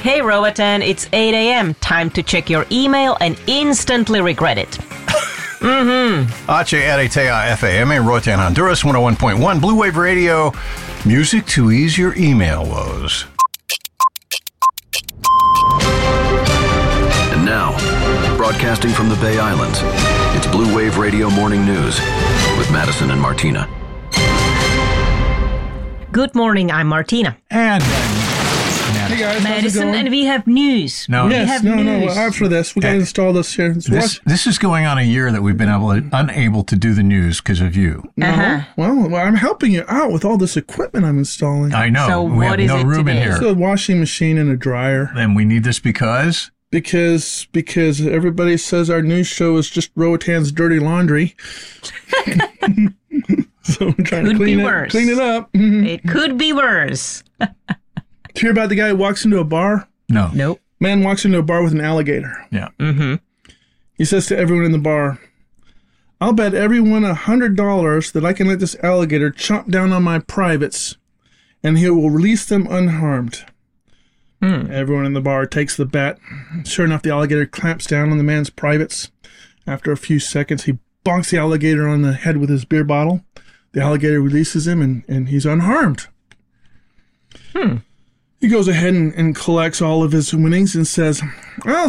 Hey, Roatan, it's 8 a.m. Time to check your email and instantly regret it. Ache Aretea FAMA, Roatan, Honduras, 101.1, Blue Wave Radio. Music to ease your email woes. And now, broadcasting from the Bay Islands, it's Blue Wave Radio Morning News with Madison and Martina. Good morning, I'm Martina. And Hey guys, how's it Madison, going? and we have news. No. We Yes, have No, news. after this, we got to install this here. this is going on a year that we've been unable to do the news because of you. Well, I'm helping you out with all this equipment I'm installing. I know. So we what have is no it room in today? here. It's a washing machine and a dryer. And we need this because Because everybody says our news show is just Roatan's dirty laundry. So I'm trying Could to be clean worse. it up. It could be worse. Did you hear about the guy who walks into a bar? no. Nope. Man walks into a bar with an alligator. Yeah. He says to everyone in the bar, I'll bet everyone $100 that I can let this alligator chomp down on my privates, and he will release them unharmed. Everyone in the bar takes the bet. Sure enough, the alligator clamps down on the man's privates. After a few seconds, he bonks the alligator on the head with his beer bottle. The alligator releases him, and he's unharmed. He goes ahead and collects all of his winnings and says, well,